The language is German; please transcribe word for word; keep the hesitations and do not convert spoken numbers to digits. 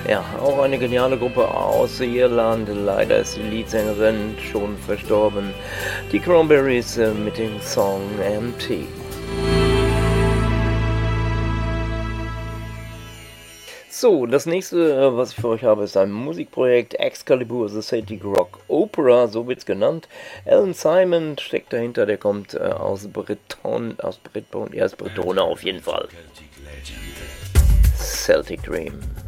Ja, auch eine geniale Gruppe aus Irland. Leider ist die Leadsängerin schon verstorben. Die Cranberries äh, mit dem Song Empty. So, das nächste, äh, was ich für euch habe, ist ein Musikprojekt, Excalibur The Celtic Rock Opera, so wird's genannt. Alan Simon steckt dahinter, der kommt äh, aus Breton, aus Breton, er ist Bretoner auf jeden Fall. Celtic Dream.